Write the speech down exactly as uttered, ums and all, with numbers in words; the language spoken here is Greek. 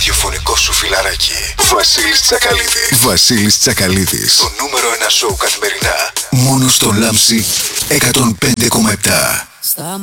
ραδιοφωνικό σου φιλαράκι. Βασίλης Τσακαλίδης. Βασίλης Τσακαλίδης. Το νούμερο ένα σοου καθημερινά. Μόνο στο Λάμψη εκατόν πέντε κόμμα επτά. Στα